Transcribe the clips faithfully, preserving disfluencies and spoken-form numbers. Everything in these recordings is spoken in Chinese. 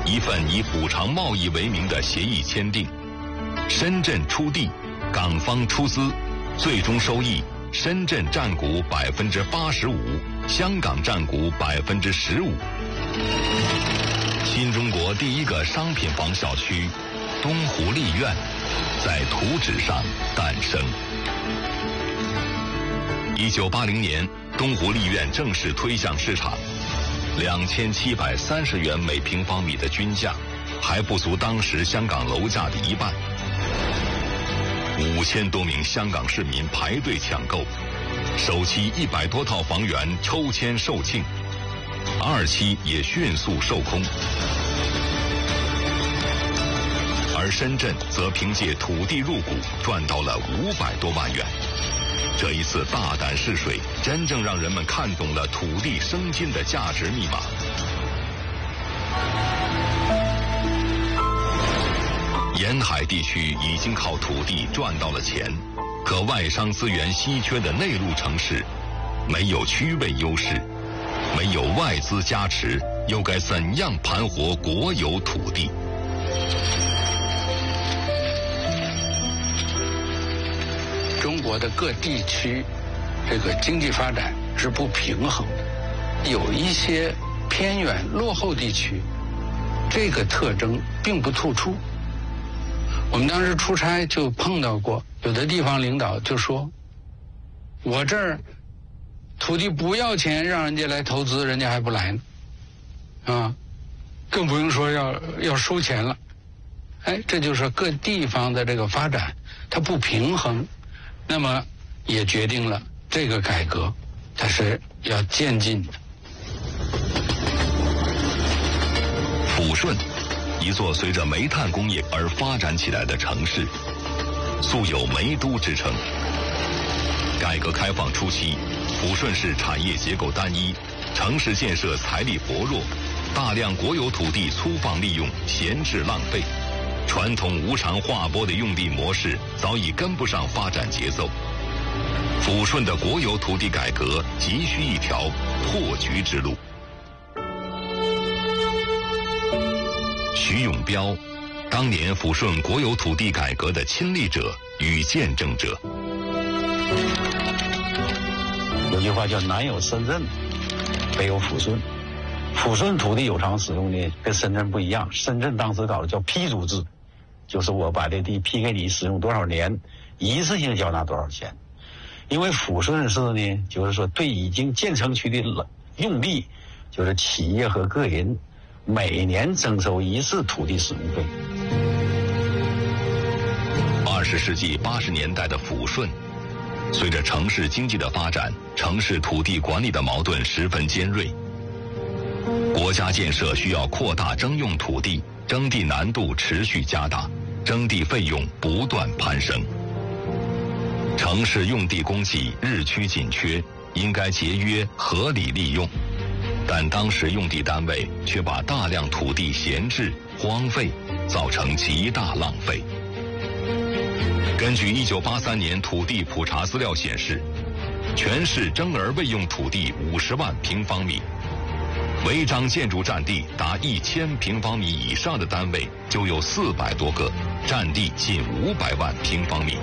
一份以补偿贸易为名的协议签订，深圳出地，港方出资，最终收益深圳占股百分之八十五，香港占股百分之十五。新中国第一个商品房小区东湖丽苑在图纸上诞生。一九八零年，东湖丽苑正式推向市场，两千七百三十元每平方米的均价，还不足当时香港楼价的一半。五千多名香港市民排队抢购，首期一百多套房源抽签售罄，二期也迅速售空。而深圳则凭借土地入股赚到了五百多万元。这一次大胆试水，真正让人们看懂了土地生金的价值密码。沿海地区已经靠土地赚到了钱，可外商资源稀缺的内陆城市，没有区位优势，没有外资加持，又该怎样盘活国有土地？ 中国的各地区这个经济发展是不平衡的，有一些偏远落后地区这个特征并不突出。我们当时出差就碰到过，有的地方领导就说，我这儿土地不要钱，让人家来投资，人家还不来呢，啊，更不用说要要收钱了。哎，这就是各地方的这个发展它不平衡，那么也决定了这个改革它是要渐进的。 抚顺，一座随着煤炭工业而发展起来的城市，素有煤都之称。改革开放初期，抚顺市产业结构单一，城市建设财力薄弱，大量国有土地粗放利用，闲置浪费，传统无偿划拨的用地模式早已跟不上发展节奏。抚顺的国有土地改革急需一条破局之路。徐永标，当年抚顺国有土地改革的亲历者与见证者。 有句话叫南有深圳，北有抚顺。抚顺土地有偿使用呢，跟深圳不一样。深圳当时搞的叫批租制，就是我把这地批给你使用多少年，一次性交纳多少钱。因为抚顺市呢，就是说对已经建成区的用地，就是企业和个人每年征收一次土地使用费。 二十世纪八十年代的抚顺，随着城市经济的发展，城市土地管理的矛盾十分尖锐。国家建设需要扩大征用土地，征地难度持续加大，征地费用不断攀升。城市用地供给日趋紧缺，应该节约合理利用，但当时用地单位却把大量土地闲置荒废，造成极大浪费。根据一九八三年土地普查资料显示，全市征而未用土地五十万平方米，违章建筑占地达一千平方米以上的单位就有四百多个，占地近五百万平方米。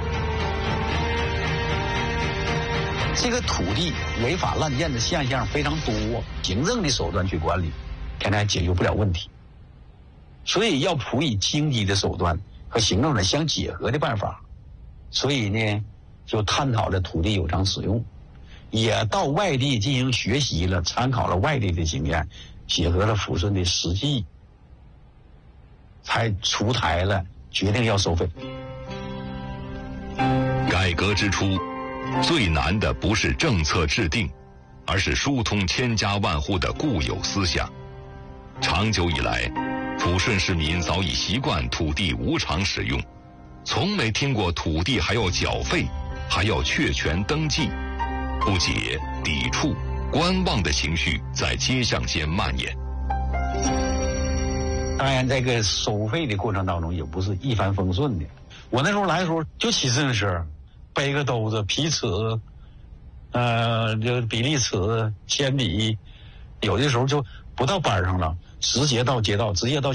这个土地违法滥建的现象非常多，行政的手段去管理，现在解决不了问题，所以要辅以经济的手段和行政的相结合的办法。所以呢，就探讨了土地有偿使用，也到外地进行学习了，参考了外地的经验，结合了抚顺的实际，才出台了决定要收费。 改革之初，最难的不是政策制定，而是疏通千家万户的固有思想。长久以来，抚顺市民早已习惯土地无偿使用，从没听过土地还要缴费，还要确权登记，不解、抵触、观望的情绪在街巷间蔓延。 当然，这个收费的过程当中也不是一帆风顺的。我那时候来的时候就骑自行车，背个兜子、皮尺，呃，就比例尺、铅笔，有的时候就不到班上了，直接到街道，直接到